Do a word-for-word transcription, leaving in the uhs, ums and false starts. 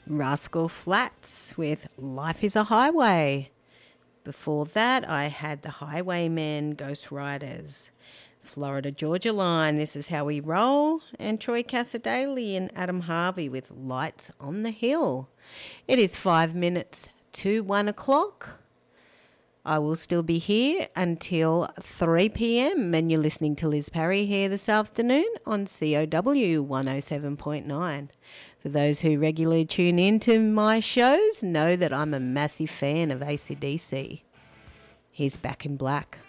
Rascal Flatts with Life is a Highway. Before that, I had the Highwaymen, Ghost Riders. Florida Georgia Line, This Is How We Roll. And Troy Cassadaly and Adam Harvey with Lights on the Hill. It is five minutes to one o'clock. I will still be here until three p.m. and you're listening to Liz Parry here this afternoon on C O W one oh seven point nine. For those who regularly tune in to my shows, know that I'm a massive fan of A C D C. Here's Back in Black.